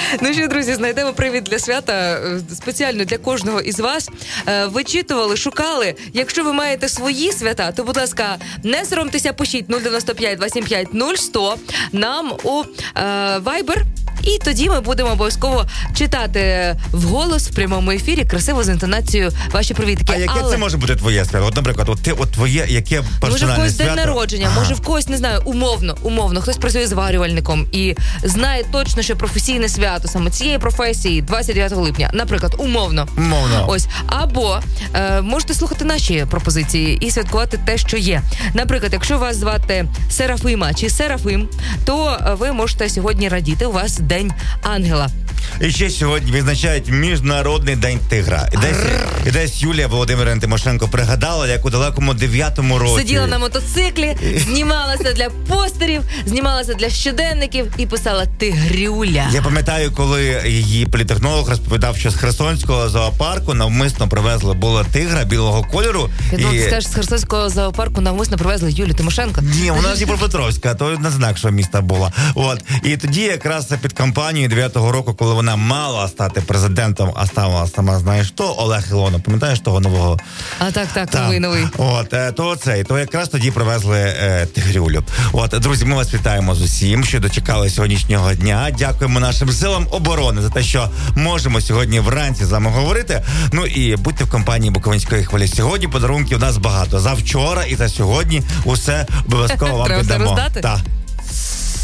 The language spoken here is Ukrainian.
Ну що, друзі, знайдемо привід для свята спеціально для кожного із вас. Вичитували, шукали. Якщо ви маєте свої свята, то, будь ласка, не соромтеся, пишіть 095 275 0100 нам у Viber. І тоді ми будемо обов'язково читати вголос в прямому ефірі красиво з інтонацією ваші привітки. А яке це може бути твоє свято? От, наприклад, твоє, яке персональне свято? Може в когось день народження, може в когось, не знаю, умовно. Хтось працює зварювальником і знає точно, що професійне свято саме цієї професії 29 липня. Наприклад, умовно. Ось. Або можете слухати наші пропозиції і святкувати те, що є. Наприклад, якщо вас звати Серафима чи Серафим, то ви можете сьогодні радіти. У вас День ангела. І ще сьогодні відзначають Міжнародний день тигра. І десь Юлія Володимирівна Тимошенко пригадала, як у далекому 9-му році сиділа на мотоциклі, знімалася для постерів, знімалася для щоденників і писала «Тигрюля». Я пам'ятаю, коли її політехнолог розповідав, що з Херсонського зоопарку навмисно привезли було тигра білого кольору. Я думала, ти скажеш, з Херсонського зоопарку навмисно привезли Юлію Тимошенко. Ні, вона з Дніпропетровська, то не знак, що міста була. От. І тоді якраз під кампанією 9-го року, коли вона мала стати президентом, а стала сама знаєш хто, Олег Ілонов, пам'ятаєш того нового? А так, новий. От, то якраз тоді привезли тигрюлю. От, друзі, ми вас вітаємо з усім, що дочекали сьогоднішнього дня. Дякуємо нашим силам оборони за те, що можемо сьогодні вранці з вами говорити. Ну і будьте в компанії Буковинської хвилі. Сьогодні подарунків у нас багато. За вчора і за сьогодні усе обов'язково вам треба піддамо. Треба роздати? Так.